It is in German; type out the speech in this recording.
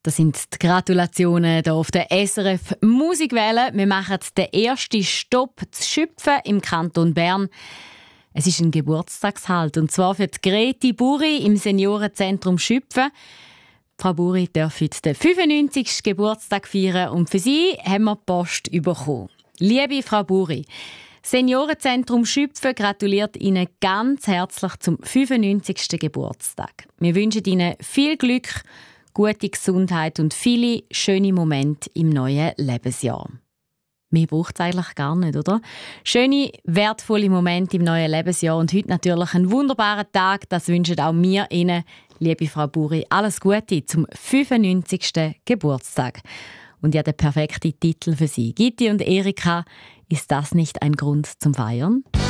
Das sind die Gratulationen hier auf der SRF Musikwelle. Wir machen den ersten Stopp zu Schüpfen im Kanton Bern. Es ist ein Geburtstagshalt, und zwar für die Greti Buri im Seniorenzentrum Schüpfen. Frau Buri darf heute den 95. Geburtstag feiern und für sie haben wir Post bekommen. Liebe Frau Buri, Seniorenzentrum Schüpfen gratuliert Ihnen ganz herzlich zum 95. Geburtstag. Wir wünschen Ihnen viel Glück, gute Gesundheit und viele schöne Momente im neuen Lebensjahr. Mehr braucht es eigentlich gar nicht, oder? Schöne, wertvolle Momente im neuen Lebensjahr und heute natürlich einen wunderbaren Tag. Das wünschen auch wir Ihnen, liebe Frau Buri. Alles Gute zum 95. Geburtstag. Und ja, der perfekte Titel für Sie. Gitti und Erika, ist das nicht ein Grund zum Feiern?